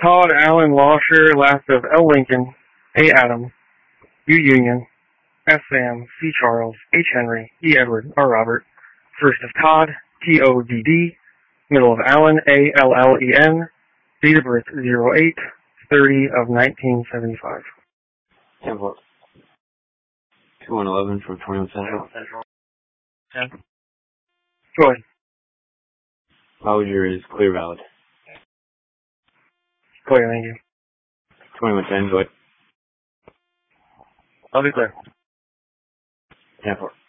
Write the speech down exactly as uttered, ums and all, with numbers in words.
Todd Allen Lawsher, last of L. Lincoln, A. Adam, U. Union, S. Sam, C. Charles, H. Henry, E. Edward, R. Robert, first of Todd, T. O. D. D, middle of Allen, A. L. L. E. N, date of birth zero eight thirty of nineteen seventy-five. ten four. two one eleven from twenty-one Central. Central. ten. Go ahead. Voucher is clear valid. Go ahead, thank you. twenty-one ten, go ahead. I'll be clear. ten four.